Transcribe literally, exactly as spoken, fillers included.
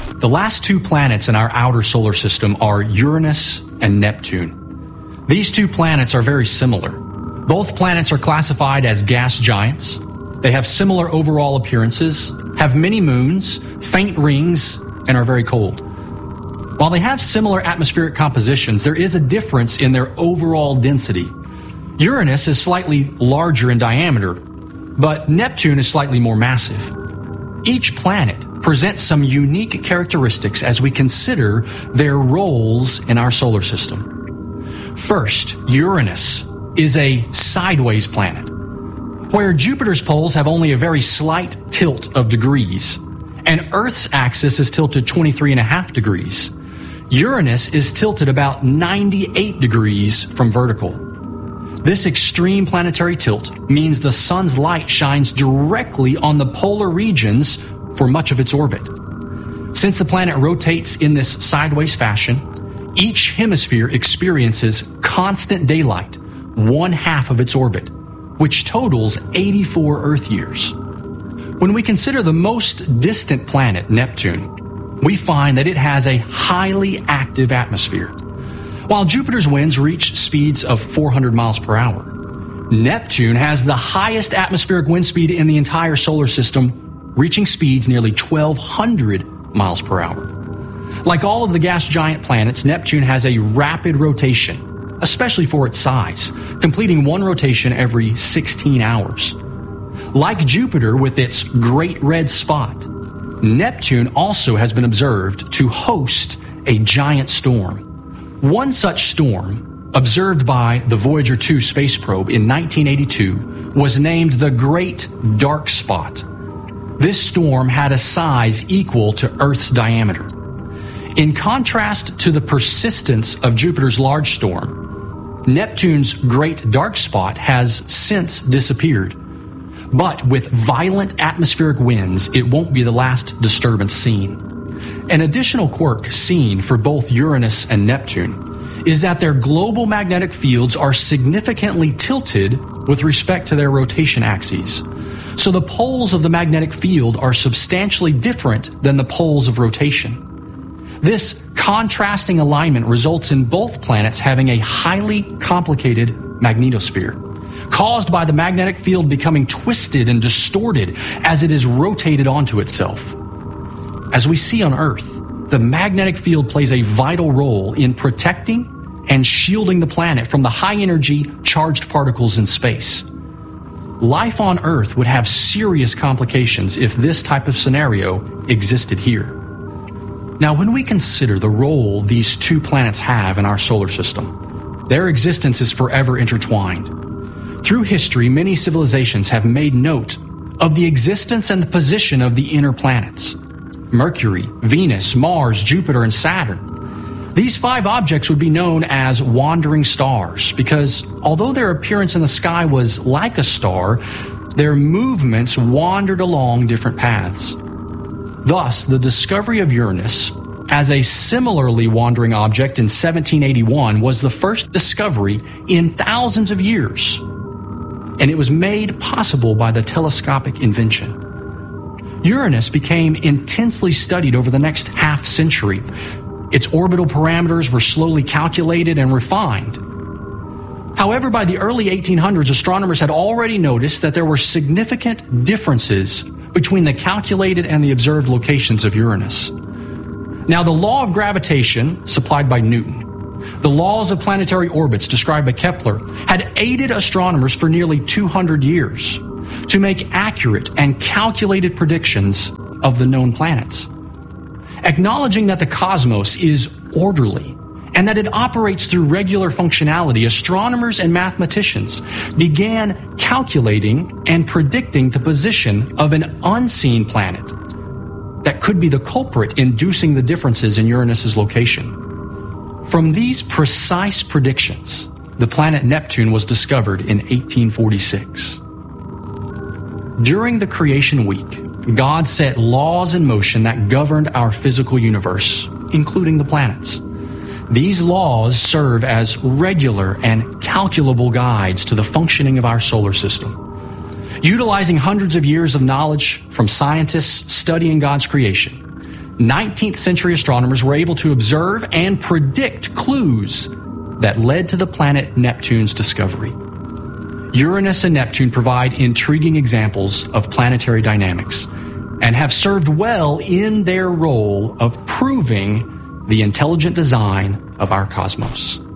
The last two planets in our outer solar system are Uranus and Neptune. These two planets are very similar. Both planets are classified as gas giants. They have similar overall appearances, have many moons, faint rings, and are very cold. While they have similar atmospheric compositions, there is a difference in their overall density. Uranus is slightly larger in diameter, but Neptune is slightly more massive. Each planet presents some unique characteristics as we consider their roles in our solar system. First, Uranus is a sideways planet. Where Jupiter's poles have only a very slight tilt of degrees, and Earth's axis is tilted twenty-three and a half degrees, Uranus is tilted about ninety-eight degrees from vertical. This extreme planetary tilt means the sun's light shines directly on the polar regions for much of its orbit. Since the planet rotates in this sideways fashion, each hemisphere experiences constant daylight, one half of its orbit, which totals eighty-four Earth years. When we consider the most distant planet, Neptune, we find that it has a highly active atmosphere. While Jupiter's winds reach speeds of four hundred miles per hour, Neptune has the highest atmospheric wind speed in the entire solar system, reaching speeds nearly twelve hundred miles per hour. Like all of the gas giant planets, Neptune has a rapid rotation, especially for its size, completing one rotation every sixteen hours. Like Jupiter with its Great Red Spot, Neptune also has been observed to host a giant storm. One such storm, observed by the Voyager two space probe in nineteen eighty-two, was named the Great Dark Spot. This storm had a size equal to Earth's diameter. In contrast to the persistence of Jupiter's large storm, Neptune's Great Dark Spot has since disappeared. But with violent atmospheric winds, it won't be the last disturbance seen. An additional quirk seen for both Uranus and Neptune is that their global magnetic fields are significantly tilted with respect to their rotation axes. So the poles of the magnetic field are substantially different than the poles of rotation. This contrasting alignment results in both planets having a highly complicated magnetosphere, caused by the magnetic field becoming twisted and distorted as it is rotated onto itself. As we see on Earth, the magnetic field plays a vital role in protecting and shielding the planet from the high-energy charged particles in space. Life on Earth would have serious complications if this type of scenario existed here. Now, when we consider the role these two planets have in our solar system, their existence is forever intertwined. Through history, many civilizations have made note of the existence and the position of the inner planets: Mercury, Venus, Mars, Jupiter, and Saturn. These five objects would be known as wandering stars because, although their appearance in the sky was like a star, their movements wandered along different paths. Thus, the discovery of Uranus as a similarly wandering object in seventeen eighty-one was the first discovery in thousands of years, and it was made possible by the telescopic invention. Uranus became intensely studied over the next half century. Its orbital parameters were slowly calculated and refined. However, by the early eighteen hundreds, astronomers had already noticed that there were significant differences between the calculated and the observed locations of Uranus. Now, the law of gravitation, supplied by Newton, the laws of planetary orbits described by Kepler, had aided astronomers for nearly two hundred years to make accurate and calculated predictions of the known planets. Acknowledging that the cosmos is orderly and that it operates through regular functionality, astronomers and mathematicians began calculating and predicting the position of an unseen planet that could be the culprit inducing the differences in Uranus's location. From these precise predictions, the planet Neptune was discovered in eighteen forty-six. During the creation week, God set laws in motion that governed our physical universe, including the planets. These laws serve as regular and calculable guides to the functioning of our solar system. Utilizing hundreds of years of knowledge from scientists studying God's creation, nineteenth century astronomers were able to observe and predict clues that led to the planet Neptune's discovery. Uranus and Neptune provide intriguing examples of planetary dynamics and have served well in their role of proving the intelligent design of our cosmos.